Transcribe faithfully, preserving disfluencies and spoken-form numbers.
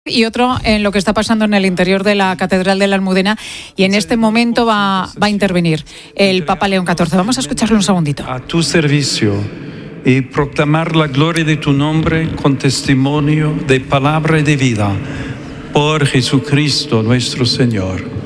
Y otro en lo que está pasando en el interior de la Catedral de la Almudena, y en este momento va, va a intervenir el Papa León catorce. Vamos a escucharlo un segundito. A tu servicio y proclamar la gloria de tu nombre con testimonio de palabra y de vida por Jesucristo nuestro Señor.